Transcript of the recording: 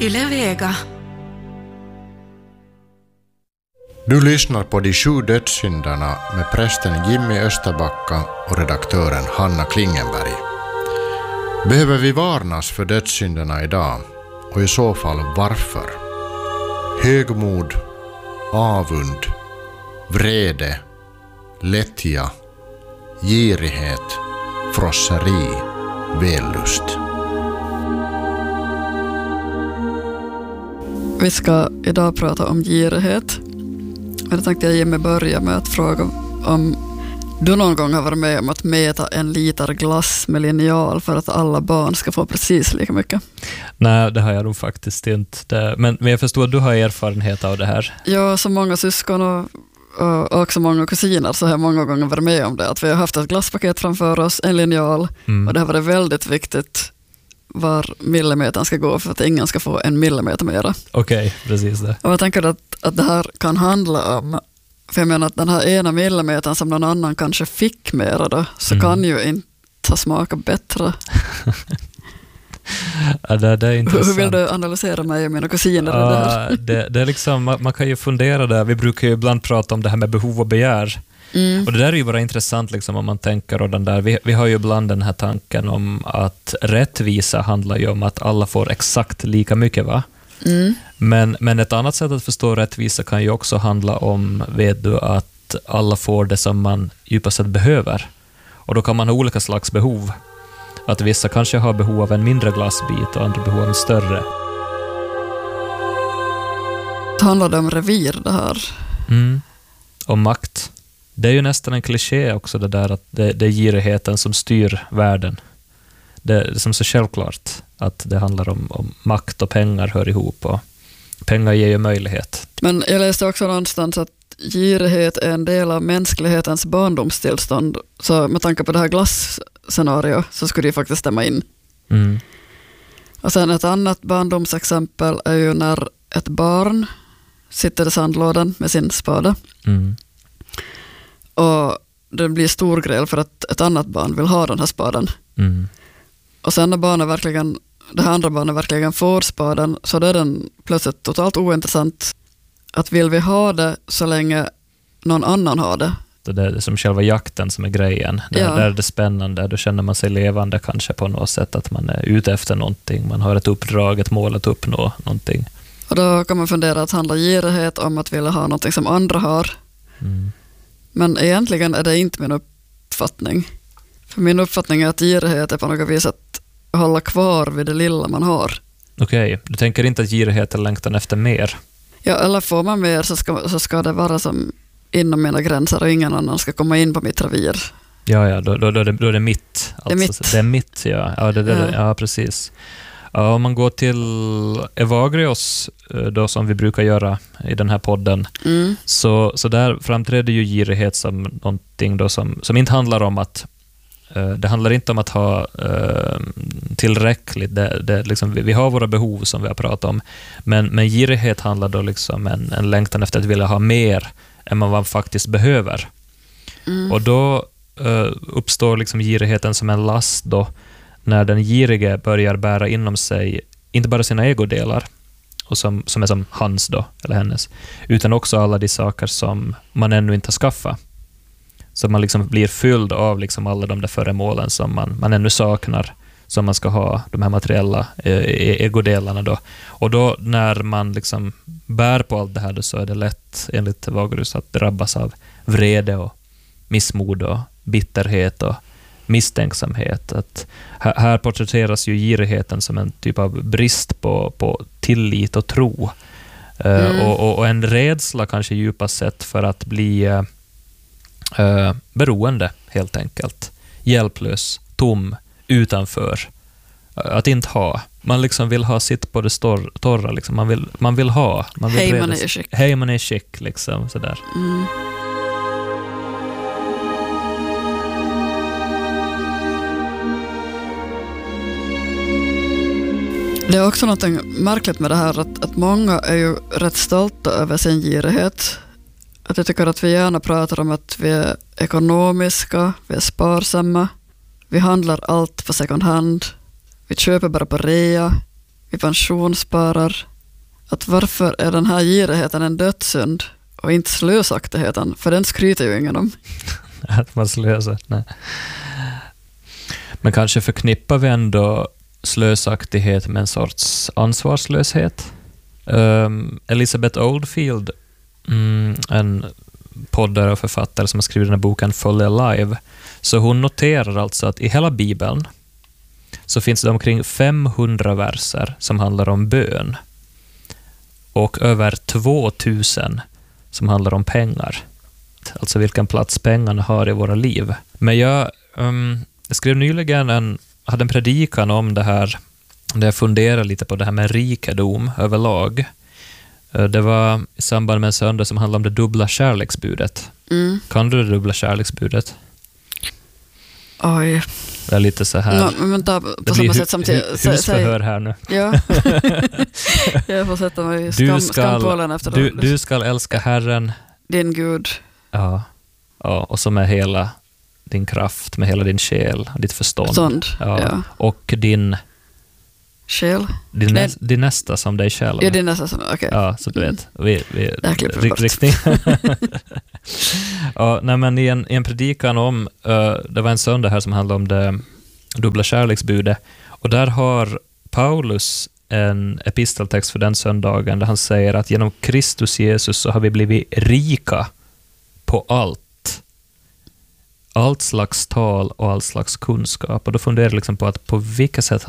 Yle Vega. Du lyssnar på De 7 dödssynderna med prästen Jimmy Österbacka och redaktören Hanna Klingenberg. Behöver vi varnas för dödssynderna idag? Och i så fall varför? Högmod, avund, vrede, lättja, girighet, frosseri, vällust. Vi ska idag prata om girighet. Och då tänkte jag ge mig börja med att fråga om du någon gång har varit med om att mäta en liter glass med linjal för att alla barn ska få precis lika mycket. Nej, det har jag nog faktiskt inte. Men jag förstår att du har erfarenhet av det här. Ja, så många syskon och också många kusiner så har jag många gånger varit med om det. Att vi har haft ett glasspaket framför oss, en linjal och det har varit väldigt viktigt var millimetern ska gå för att ingen ska få en millimeter mera. Okej, precis det. Och jag tänker att det här kan handla om, för jag menar att den här ena millimetern som någon annan kanske fick mera då, så kan ju inte smaka bättre. Ja, det är intressant. Hur vill du analysera mig och mina kusiner? Det är liksom, man kan ju fundera där. Vi brukar ju ibland prata om det här med behov och begär. Och det där är ju bara intressant liksom, om man tänker och den där. Vi har ju ibland den här tanken om att rättvisa handlar ju om att alla får exakt lika mycket, va? Men ett annat sätt att förstå rättvisa kan ju också handla om, vet du, att alla får det som man djupast sett behöver. Och då kan man ha olika slags behov. Att vissa kanske har behov av en mindre glassbit och andra behov av en större. Handlar det om revir det här? Och makt. Det är ju nästan en kliché också det där att det är girigheten som styr världen. Det är som så självklart att det handlar om makt och pengar hör ihop och pengar ger ju möjlighet. Men jag läste också någonstans att girighet är en del av mänsklighetens barndomstillstånd. Så med tanke på det här glasscenario så skulle det faktiskt stämma in. Och sen ett annat barndomsexempel är ju när ett barn sitter i sandlådan med sin spade. Och det blir stor grej för att ett annat barn vill ha den här spaden. Och sen när det här andra barnet verkligen får spaden, så det är den plötsligt totalt ointressant. Att vill vi ha det så länge någon annan har det. Det är som själva jakten som är grejen. Där är det spännande. Då känner man sig levande kanske på något sätt. Att man är ute efter någonting. Man har ett uppdrag, ett mål att uppnå någonting. Och då kan man fundera att handla girighet om att vilja ha någonting som andra har. Men egentligen är det inte min uppfattning. För min uppfattning är att girighet är på något vis att hålla kvar vid det lilla man har. Okej, du tänker inte att girighet är längtan efter mer? Ja, eller får man mer så ska det vara som inom mina gränser och ingen annan ska komma in på mitt revir. Ja, då är det mitt. Alltså, det är mitt, ja. Ja, precis. Ja, om man går till Evagrios då, som vi brukar göra i den här podden, så där framträder ju girighet som någonting då som inte handlar om att det handlar inte om att ha tillräckligt. Liksom, vi har våra behov som vi har pratat om, men girighet handlar då liksom en längtan efter att vilja ha mer än man faktiskt behöver. Och då uppstår liksom girigheten som en last då, när den girige börjar bära inom sig inte bara sina egodelar och som är som hans då, eller hennes, utan också alla de saker som man ännu inte har skaffat. Så man liksom blir fylld av liksom alla de där föremålen som man ännu saknar, som man ska ha, de här materiella egodelarna då. Och då när man liksom bär på allt det här då, så är det lätt enligt Evagrius att drabbas av vrede och missmod och bitterhet och misstänksamhet. Att här porträtteras ju girigheten som en typ av brist på tillit och tro. Och en rädsla kanske djupast sett för att bli beroende helt enkelt. Hjälplös, tom, utanför. Att inte ha. Man liksom vill ha sitt på det torra. Liksom. Man vill ha. Hej, man är chic. Liksom, sådär. Det är också något märkligt med det här att många är ju rätt stolta över sin girighet. Att jag tycker att vi gärna pratar om att vi är ekonomiska, vi är sparsamma, vi handlar allt på second hand, vi köper bara på rea, vi pensionssparar. Att varför är den här girigheten en dödssynd och inte slösaktigheten? För den skryter ju ingen om. Att man slösar, nej. Men kanske förknippar vi ändå slösaktighet med en sorts ansvarslöshet. Elizabeth Oldfield, en poddare och författare som har skrivit den här boken Fully Alive, så hon noterar alltså att i hela Bibeln så finns det omkring 500 verser som handlar om bön och över 2000 som handlar om pengar. Alltså vilken plats pengarna har i våra liv. Men jag skrev nyligen hade en predikan om det här, där jag funderade lite på det här med rikedom överlag. Det var i samband med en söndag som handlade om det dubbla kärleksbudet. Kan du det dubbla kärleksbudet? Oj. Det är lite så här. Men på samma sätt som husförhör här nu. Ja. Jag får sätta mig i skampålen efter det. Du ska älska Herren, din Gud. Ja, och så med hela din kraft, med hela din själ, ditt förstånd. Ja. Och din själ. Din nästa som dig själv. Ja, din nästa som, okej. Ja, så du vet. Riktning. Ja, nej, men i en predikan om, det var en söndag här som handlade om det dubbla kärleksbudet. Och där har Paulus en episteltext för den söndagen där han säger att genom Kristus Jesus så har vi blivit rika på allt slags tal och all slags kunskap. Och då funderar jag liksom på att på vilka sätt